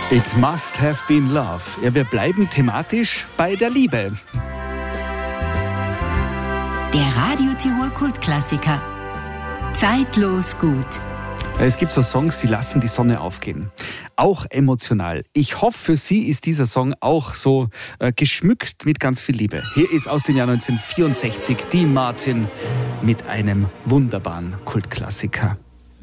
It must have been love. Ja, wir bleiben thematisch bei der Liebe. Der Radio Tirol Kultklassiker. Zeitlos gut. Es gibt so Songs, die lassen die Sonne aufgehen. Auch emotional. Ich hoffe, für Sie ist dieser Song auch so geschmückt mit ganz viel Liebe. Hier ist aus dem Jahr 1964 Dean Martin mit einem wunderbaren Kultklassiker.